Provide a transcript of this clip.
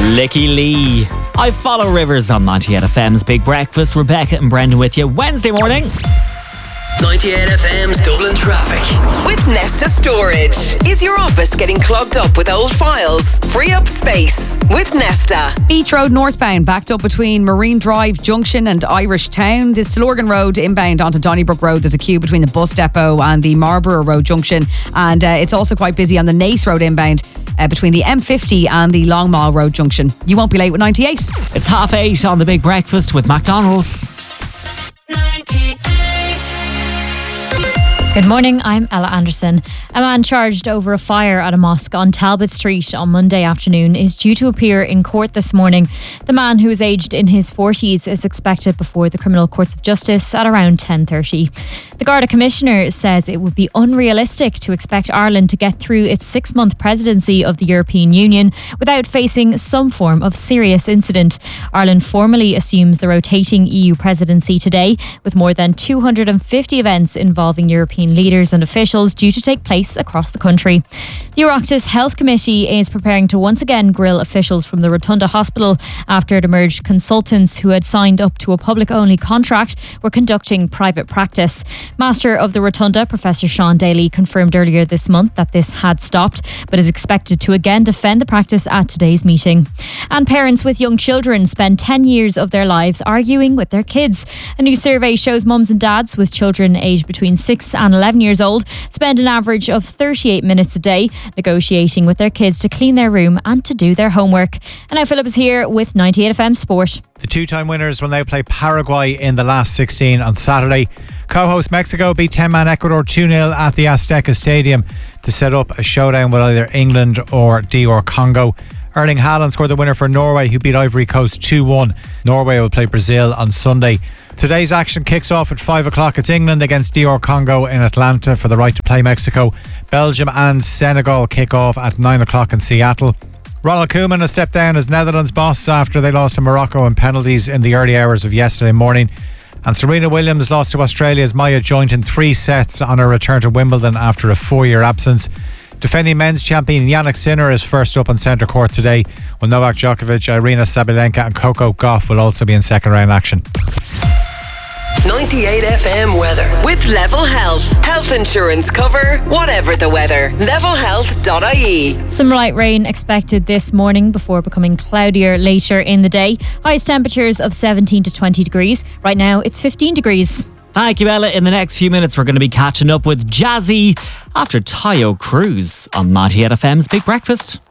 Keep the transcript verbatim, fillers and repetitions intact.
Licky Lee. I follow Rivers on ninety-eight F M's Big Breakfast. Rebecca and Brendan with you Wednesday morning. ninety-eight F M's Dublin traffic. With Nesta Storage. Is your office getting clogged up with old files? Free up space with Nesta. Beach Road northbound backed up between Marine Drive Junction and Irish Town. The Stillorgan Road inbound onto Donnybrook Road. There's a queue between the bus depot and the Marlborough Road Junction. And uh, it's also quite busy on the Nace Road inbound uh, between the M fifty and the Long Mall Road Junction. You won't be late with ninety-eight. It's half eight on the Big Breakfast with McDonald's. Good morning, I'm Ella Anderson. A man charged over a fire at a mosque on Talbot Street on Monday afternoon is due to appear in court this morning. The man, who is aged in his forties, is expected before the Criminal Courts of Justice at around ten thirty. The Garda Commissioner says it would be unrealistic to expect Ireland to get through its six-month presidency of the European Union without facing some form of serious incident. Ireland formally assumes the rotating E U presidency today, with more than two hundred fifty events involving European leaders and officials due to take place across the country. The Oireachtas Health Committee is preparing to once again grill officials from the Rotunda Hospital after it emerged consultants who had signed up to a public-only contract were conducting private practice. Master of the Rotunda, Professor Sean Daly, confirmed earlier this month that this had stopped, but is expected to again defend the practice at today's meeting. And parents with young children spend ten years of their lives arguing with their kids. A new survey shows mums and dads with children aged between six and eleven years old spend an average of thirty-eight minutes a day negotiating with their kids to clean their room and to do their homework. And now Philip is here with ninety-eight F M Sport. The two-time winners will now play Paraguay in the last sixteen on Saturday. Co-host Mexico beat ten-man Ecuador two nil at the Azteca Stadium to set up a showdown with either England or D R Congo. Erling Haaland scored the winner for Norway, who beat Ivory Coast two one. Norway will play Brazil on Sunday. Today's action kicks off at five o'clock. It's England against D R Congo in Atlanta for the right to play Mexico. Belgium and Senegal kick off at nine o'clock in Seattle. Ronald Koeman has stepped down as Netherlands boss after they lost to Morocco in penalties in the early hours of yesterday morning. And Serena Williams lost to Australia's Maya Joint in three sets on her return to Wimbledon after a four-year absence. Defending men's champion Jannik Sinner is first up on centre court today, while Novak Djokovic, Irina Sabalenka and Coco Gauff will also be in second round action. ninety-eight F M weather. With Level Health. Health insurance cover, whatever the weather. level health dot I E. Some light rain expected this morning before becoming cloudier later in the day. Highest temperatures of seventeen to twenty degrees. Right now it's fifteen degrees. Thank you, Ella. In the next few minutes, we're going to be catching up with Jazzy after Tayo Cruz on ninety-eight F M's Big Breakfast.